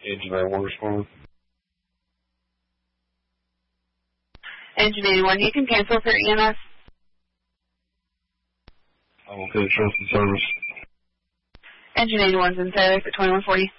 Engine 81 respond. Engine 81, you can cancel for EMS. Okay, trust and service. Engine 81's in service at 2140.